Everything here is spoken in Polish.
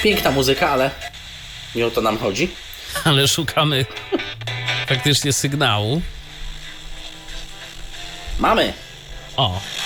Piękna muzyka, ale nie o to nam chodzi. Ale szukamy faktycznie sygnału. Mamy. O,